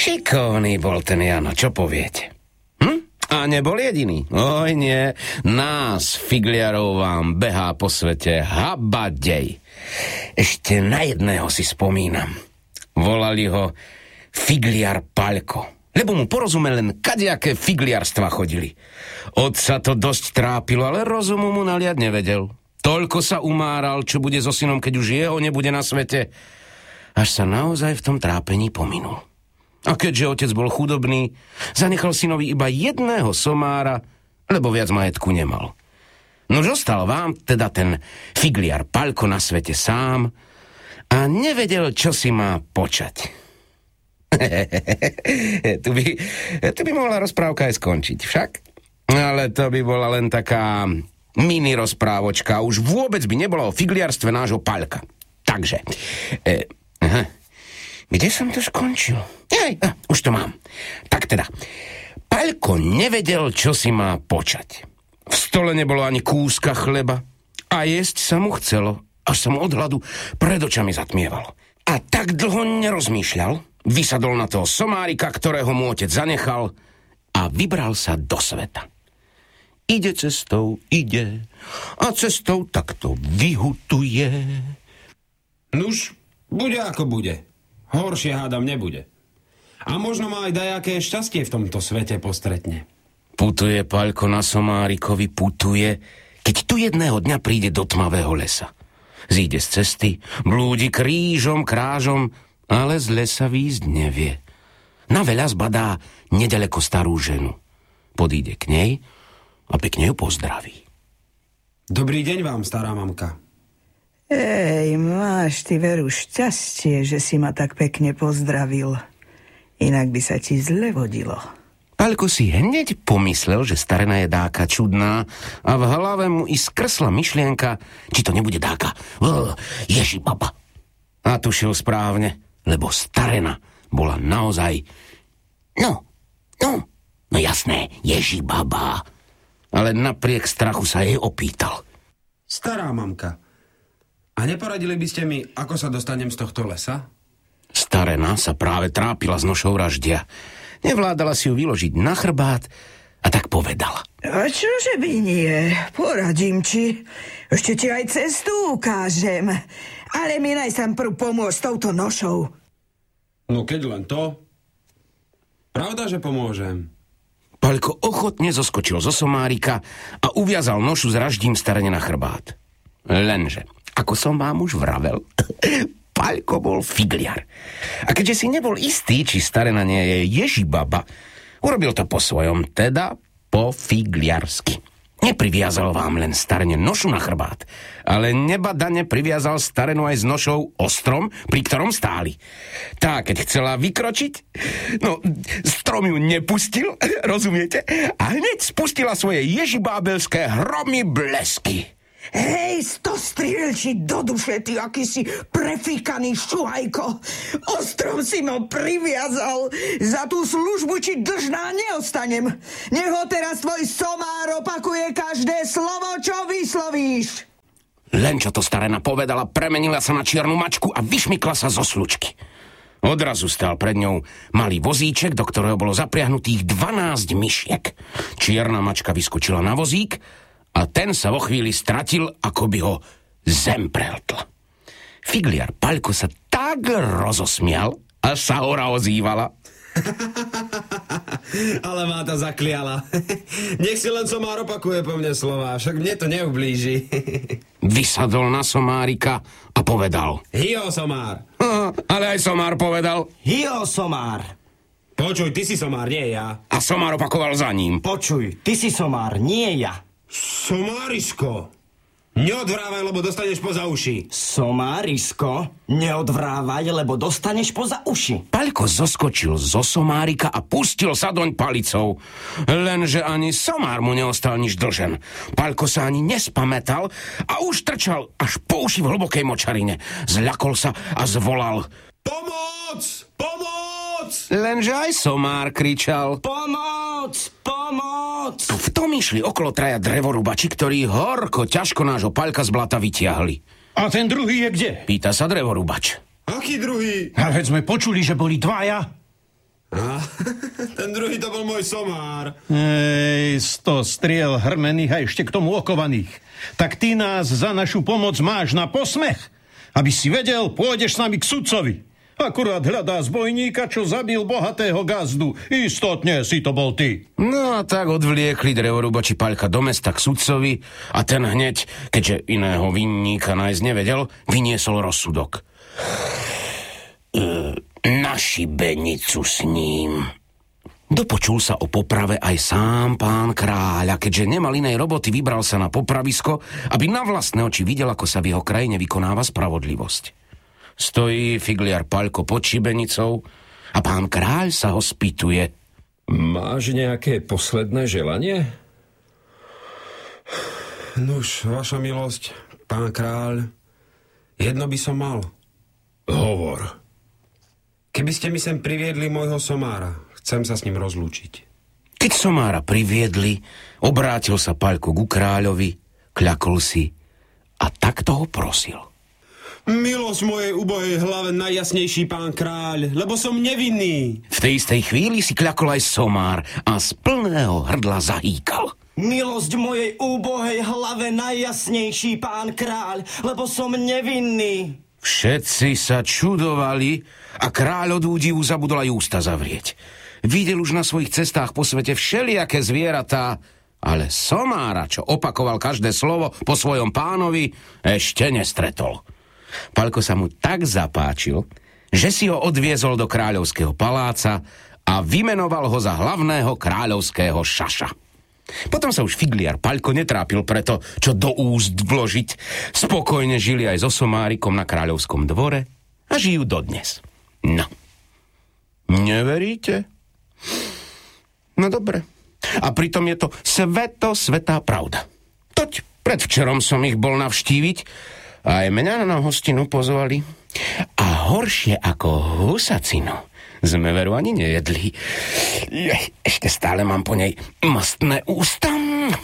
Šikovný bol ten Jano, čo poviete? A nebol jediný. Oj nie, nás, figliarov, vám behá po svete habadej. Ešte na jedného si spomínam. Volali ho figliar Paľko, lebo mu porozumel len kadejaké figliarstva chodili. Otca to dosť trápilo, ale rozumu mu naliať nevedel. Toľko sa umáral, čo bude so synom, keď už jeho nebude na svete, až sa naozaj v tom trápení pominul. A keďže otec bol chudobný, zanechal synovi iba jedného somára, lebo viac majetku nemal. Nož ostal vám teda ten figliar Paľko na svete sám a nevedel, čo si má počať. tu by mohla rozprávka aj skončiť, však? Ale to by bola len taká mini rozprávočka. Už vôbec by nebolo o figliarstve nášho Paľka. Takže, kde som to skončil? Už to mám. Tak teda, Paľko nevedel, čo si má počať. V stole nebolo ani kúska chleba a jesť sa mu chcelo, až sa mu od hladu pred očami zatmievalo. A tak dlho nerozmýšľal, vysadol na toho somárika, ktorého mu otec zanechal a vybral sa do sveta. Ide cestou, ide a cestou takto vyhutuje. Nuž, bude ako bude. Horšie hádam nebude. A možno ma aj dajaké šťastie v tomto svete postretne. Putuje Paľko na somárikovi, putuje, keď tu jedného dňa príde do tmavého lesa. Zíde z cesty, blúdi krížom, krážom, ale z lesa výjsť nevie. Na veľa zbadá nedaleko starú ženu. Podíde k nej a pekne ju pozdraví. Dobrý deň vám, stará mamka. Ej, máš ty veru šťastie, že si ma tak pekne pozdravil. Inak by sa ti zle vodilo. Paľko si hneď pomyslel, že starena je dáka čudná a v hlave mu i skrsla myšlienka, či to nebude dáka Ježibaba. A tušil správne, lebo starena bola naozaj no jasné, Ježibaba. Ale napriek strachu sa jej opýtal. Stará mamka, a neporadili by ste mi, ako sa dostanem z tohto lesa? Starena sa práve trápila s nošou raždia. Nevládala si ju vyložiť na chrbát a tak povedala. A čože by nie? Poradím ti. Ešte ti aj cestu ukážem. Ale mi najsám prv pomôcť s touto nošou. No keď len to. Pravda, že pomôžem. Paľko ochotne zoskočil zo somárika a uviazal nošu s raždím starene na chrbát. Lenže, ako som vám už vravel, Paľko bol figliar. A keďže si nebol istý, či starena nie je Ježibaba, urobil to po svojom, teda po figliarsky. Nepriviazal vám len starene nošu na chrbát, ale nebadane priviazal starenu aj s nošou ostrom, pri ktorom stáli. Tá, keď chcela vykročiť, strom ju nepustil, rozumiete? A hneď spustila svoje ježibábelské hromy blesky. Hej, stostrielči do duše, ty akýsi prefíkaný šuhajko. Ostrom si ma priviazal. Za tú službu či dlžná neostanem. Nech ho teraz tvoj somár opakuje každé slovo, čo vyslovíš. Len čo to starena povedala, premenila sa na čiernu mačku a vyšmykla sa zo slučky. Odrazu stál pred ňou malý vozíček, do ktorého bolo zapriahnutých 12 myšiek. Čierna mačka vyskočila na vozík a ten sa vo chvíli stratil, ako by ho zem prehltla. Figliar Paľko sa tak rozosmial, až sa hora ozývala. Ale má to zakliala. Nech si len somár opakuje po mne slova, však mne to neublíži. Vysadol na somárika a povedal. Hio, somár. Ale aj somár povedal. Hio, somár. Počuj, ty si somár, nie ja. A somár opakoval za ním. Počuj, ty si somár, nie ja. Somárisko, neodvrávaj, lebo dostaneš poza uši. Somárisko, neodvrávaj, lebo dostaneš poza uši. Paľko zoskočil zo somárika a pustil sa doň palicou. Lenže ani somár mu neostal nič dlžen. Paľko sa ani nespamätal a už trčal až po uši v hlbokej močarine. Zľakol sa a zvolal. Pomoc! Pomoc! Lenže aj somár kričal. Pomoc! Pomoc! A v tom išli okolo traja drevorubači, ktorí horko ťažko nášho Paľka z blata vytiahli. A ten druhý je kde? Pýta sa drevorubač. Aký druhý? A veď sme počuli, že boli dvaja. A, ten druhý to bol môj somár. 100 striel hrmených a ešte k tomu okovaných. Tak ty nás za našu pomoc máš na posmech. Aby si vedel, pôjdeš s nami k sudcovi. Akurát hľadá zbojníka, čo zabil bohatého gazdu. Istotne si to bol ty. No a tak odvliekli drevorúbači Paľka do mesta k sudcovi a ten hneď, keďže iného vinníka nájsť nevedel, vyniesol rozsudok. Na šibenicu s ním. Dopočul sa o poprave aj sám pán kráľ a keďže nemal inej roboty, vybral sa na popravisko, aby na vlastné oči videl, ako sa v jeho krajine vykonáva spravodlivosť. Stojí figliar Paľko pod šibenicou a pán kráľ sa ho spýtuje. Máš nejaké posledné želanie? Nuž, vaša milosť, pán kráľ, jedno by som mal. Hovor. Keby ste mi sem priviedli môjho somára, chcem sa s ním rozlúčiť. Keď somára priviedli, obrátil sa Paľko ku kráľovi, kľakol si a takto ho prosil. Milosť mojej ubohej hlave najjasnejší pán kráľ, lebo som nevinný. V tej istej chvíli si kľakol aj somár a z plného hrdla zahýkal. Milosť mojej úbohej hlave najjasnejší pán kráľ, lebo som nevinný. Všetci sa čudovali a kráľ od údivu zabudol aj ústa zavrieť. Videl už na svojich cestách po svete všelijaké zvieratá, ale somára, čo opakoval každé slovo po svojom pánovi, ešte nestretol. Paľko sa mu tak zapáčil, že si ho odviezol do kráľovského paláca a vymenoval ho za hlavného kráľovského šaša. Potom sa už figliar Paľko netrápil preto, čo do úst vložiť. Spokojne žili aj so somárikom na kráľovskom dvore a žijú dodnes. No. Neveríte? No dobre. A pritom je to svetá pravda. Toť predvčerom som ich bol navštíviť a aj mňa na hostinu pozvali. A horšie ako husacinu sme veru ani nejedli. Ešte stále mám po nej mastné ústa.